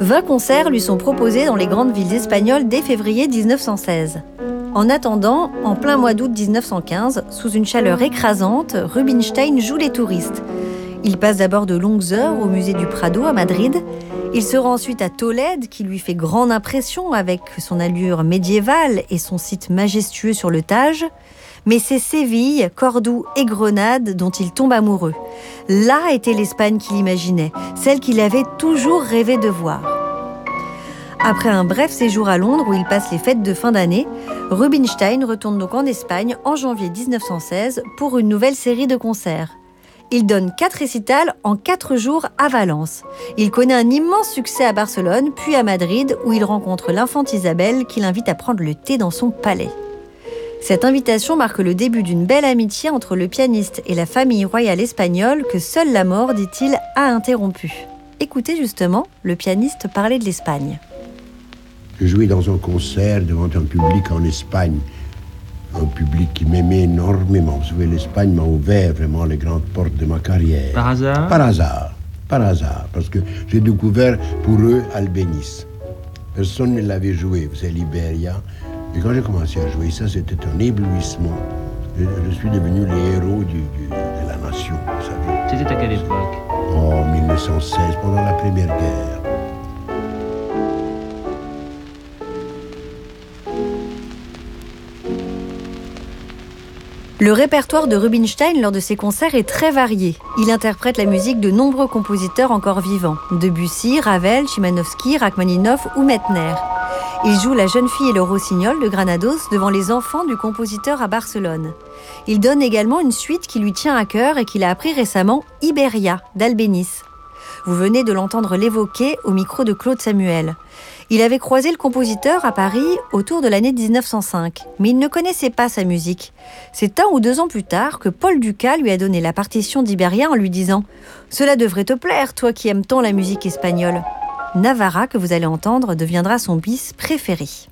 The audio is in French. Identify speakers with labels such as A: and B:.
A: 20 concerts lui sont proposés dans les grandes villes espagnoles dès février 1916. En attendant, en plein mois d'août 1915, sous une chaleur écrasante, Rubinstein joue les touristes. Il passe d'abord de longues heures au musée du Prado à Madrid. Il se rend ensuite à Tolède, qui lui fait grande impression avec son allure médiévale et son site majestueux sur le Tage. Mais c'est Séville, Cordoue et Grenade dont il tombe amoureux. Là était l'Espagne qu'il imaginait, celle qu'il avait toujours rêvé de voir. Après un bref séjour à Londres où il passe les fêtes de fin d'année, Rubinstein retourne donc en Espagne en janvier 1916 pour une nouvelle série de concerts. Il donne 4 récitals en 4 jours à Valence. Il connaît un immense succès à Barcelone, puis à Madrid, où il rencontre l'infante Isabelle qui l'invite à prendre le thé dans son palais. Cette invitation marque le début d'une belle amitié entre le pianiste et la famille royale espagnole que seule la mort, dit-il, a interrompue. Écoutez justement le pianiste parler de l'Espagne.
B: Je jouais dans un concert devant un public en Espagne, un public qui m'aimait énormément. Vous savez, l'Espagne m'a ouvert vraiment les grandes portes de ma carrière.
C: Par hasard ?
B: Par hasard, parce que j'ai découvert pour eux Albéniz. Personne ne l'avait joué, vous savez, Liberia. Et quand j'ai commencé à jouer ça, c'était un éblouissement. Je suis devenu les héros de la nation, vous savez.
C: C'était à quelle époque ?
B: En 1916, pendant la Première Guerre.
A: Le répertoire de Rubinstein lors de ses concerts est très varié. Il interprète la musique de nombreux compositeurs encore vivants. Debussy, Ravel, Chimanovski, Rachmaninoff ou Mettner. Il joue La jeune fille et le rossignol de Granados devant les enfants du compositeur à Barcelone. Il donne également une suite qui lui tient à cœur et qu'il a appris récemment, Iberia, d'Albéniz. Vous venez de l'entendre l'évoquer au micro de Claude Samuel. Il avait croisé le compositeur à Paris autour de l'année 1905, mais il ne connaissait pas sa musique. C'est 1 ou 2 ans plus tard que Paul Dukas lui a donné la partition d'Iberia en lui disant « Cela devrait te plaire, toi qui aimes tant la musique espagnole ». Navarra, que vous allez entendre, deviendra son bis préféré.